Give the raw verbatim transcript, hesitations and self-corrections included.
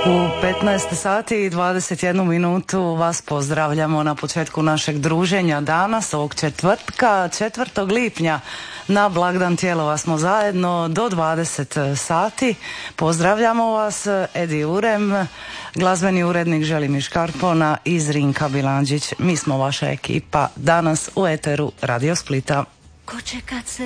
U petnaest sati i dvadeset jednu minutu vas pozdravljamo na početku našeg druženja danas, ovog četvrtka, četvrtog lipnja. Na blagdan Tijelova smo zajedno do dvadeset sati. Pozdravljamo vas, Edi Urem, glazbeni urednik Želimir Škarpona i Zrinka Bilandžić. Mi smo vaša ekipa danas u eteru Radio Splita. Ko će kad se